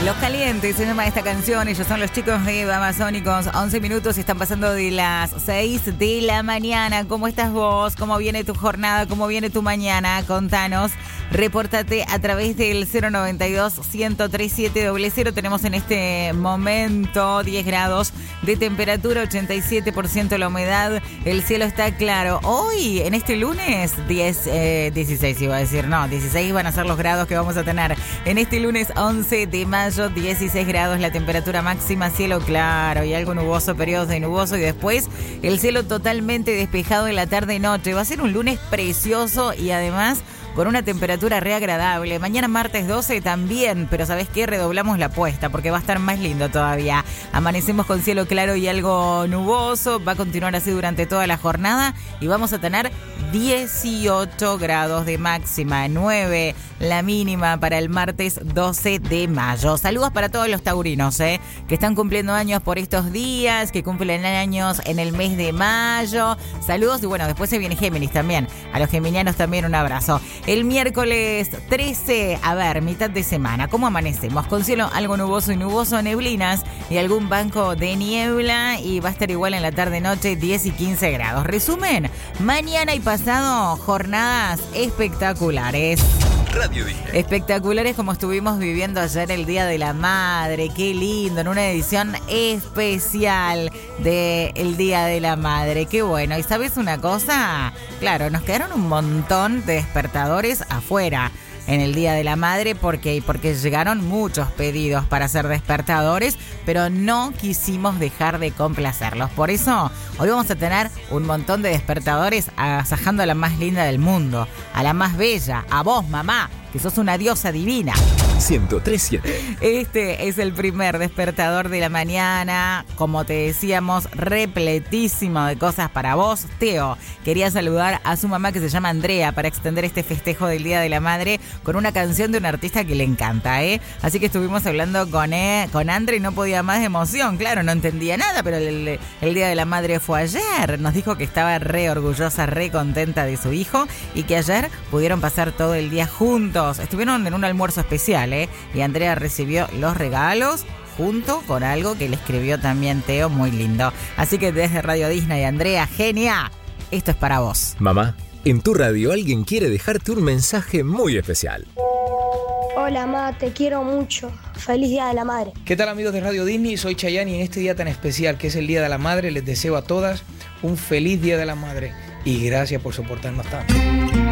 Los Calientes se llama esta canción. Ellos son los chicos de Babasónicos. 11 minutos y están pasando de las 6 de la mañana. ¿Cómo estás vos? ¿Cómo viene tu jornada? ¿Cómo viene tu mañana? Contanos. Repórtate a través del 092-103-700. Tenemos en este momento 10 grados de temperatura, 87% la humedad. El cielo está claro. Hoy, en este lunes, 16 iba a decir. No, 16 van a ser los grados que vamos a tener. En este lunes 11 de mayo, 16 grados la temperatura máxima, cielo claro y algo nuboso, periodos de nuboso y después el cielo totalmente despejado en la tarde y noche. Va a ser un lunes precioso y además con una temperatura re agradable. Mañana martes 12 también, pero ¿sabés qué? Redoblamos la apuesta porque va a estar más lindo todavía. Amanecemos con cielo claro y algo nuboso. Va a continuar así durante toda la jornada y vamos a tener 18 grados de máxima, 9 la mínima para el martes 12 de mayo. Saludos para todos los taurinos, que están cumpliendo años por estos días, que cumplen años en el mes de mayo. Saludos y bueno, después se viene Géminis también. A los geminianos también un abrazo. El miércoles 13, a ver, mitad de semana, ¿cómo amanecemos? Con cielo algo nuboso y nuboso, neblinas y algún banco de niebla y va a estar igual en la tarde-noche, 10 y 15 grados. Resumen, mañana y pasado, jornadas espectaculares. Radio Disney. Espectaculares como estuvimos viviendo ayer el Día de la Madre. Qué lindo, en una edición especial del Día de la Madre. Qué bueno. ¿Y sabes una cosa? Claro, nos quedaron un montón de despertadores afuera en el Día de la Madre porque llegaron muchos pedidos para hacer despertadores, pero no quisimos dejar de complacerlos. Por eso hoy vamos a tener un montón de despertadores agasajando a la más linda del mundo, a la más bella, a vos, mamá, que sos una diosa divina. 103.7. Este es el primer despertador de la mañana, como te decíamos, repletísimo de cosas para vos. Teo quería saludar a su mamá que se llama Andrea para extender este festejo del Día de la Madre con una canción de un artista que le encanta, Así que estuvimos hablando con Andre y no podía más de emoción. Claro, no entendía nada, pero el Día de la Madre fue ayer. Nos dijo que estaba re orgullosa, re contenta de su hijo y que ayer pudieron pasar todo el día juntos. Estuvieron en un almuerzo especial, y Andrea recibió los regalos junto con algo que le escribió también Teo, muy lindo. Así que desde Radio Disney, Andrea, genia, esto es para vos. Mamá, en tu radio alguien quiere dejarte un mensaje muy especial. Hola, ma, te quiero mucho. Feliz Día de la Madre. ¿Qué tal, amigos de Radio Disney? Soy Chayanne y en este día tan especial que es el Día de la Madre les deseo a todas un feliz Día de la Madre y gracias por soportarnos tanto.